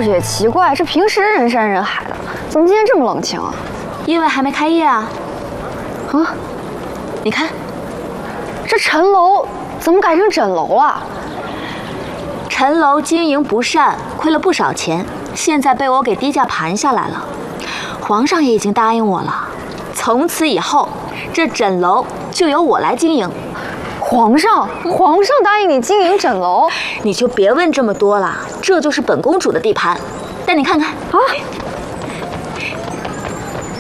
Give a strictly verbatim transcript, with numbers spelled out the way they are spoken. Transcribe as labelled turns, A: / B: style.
A: 是也奇怪，这平时人山人海的，怎么今天这么冷清啊？
B: 因为还没开业啊。
A: 啊，
B: 你看，
A: 这陈楼怎么改成枕楼了？
B: 陈楼经营不善，亏了不少钱，现在被我给低价盘下来了。皇上也已经答应我了，从此以后，这枕楼就由我来经营。
A: 皇上，皇上答应你经营枕楼，
B: 你就别问这么多了，这就是本公主的地盘，带你看看啊。